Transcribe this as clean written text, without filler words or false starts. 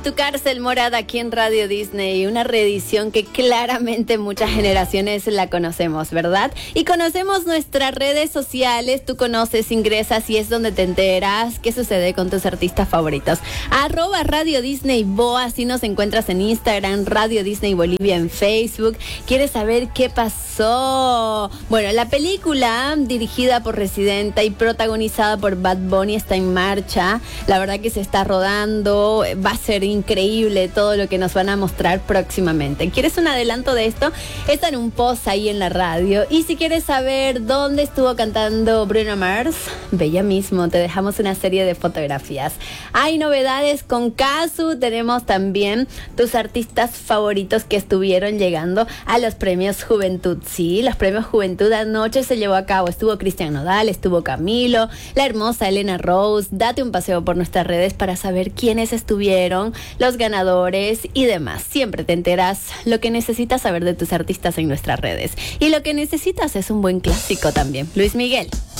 Tu Cárcel Morada aquí en Radio Disney, una reedición que claramente muchas generaciones la conocemos, ¿verdad? Y conocemos nuestras redes sociales, tú conoces, ingresas y es donde te enteras qué sucede con tus artistas favoritos. @Radio Disney Boa, así nos encuentras en Instagram, Radio Disney Bolivia en Facebook. ¿Quieres saber qué pasó? Bueno, la película dirigida por Residenta y protagonizada por Bad Bunny está en marcha. La verdad que se está rodando, va a ser increíble todo lo que nos van a mostrar próximamente. ¿Quieres un adelanto de esto? Está en un post ahí en la radio. Y si quieres saber dónde estuvo cantando Bruno Mars, ve ya mismo, te dejamos una serie de fotografías. Hay novedades con Casu, tenemos también tus artistas favoritos que estuvieron llegando a los premios Juventud. Sí, los premios Juventud anoche se llevó a cabo, estuvo Cristian Nodal, estuvo Camilo, la hermosa Elena Rose. Date un paseo por nuestras redes para saber quiénes estuvieron, los ganadores y demás. Siempre te enteras lo que necesitas saber de tus artistas en nuestras redes. Y lo que necesitas es un buen clásico también. Luis Miguel.